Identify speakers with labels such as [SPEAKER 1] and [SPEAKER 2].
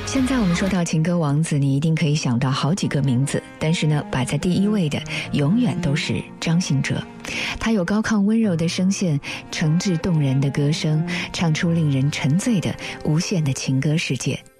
[SPEAKER 1] 现在我们说到情歌王子，你一定可以想到好几个名字，但是呢，摆在第一位的永远都是张信哲。他有高亢温柔的声线，诚挚动人的歌声，唱出令人沉醉的无限的情歌世界。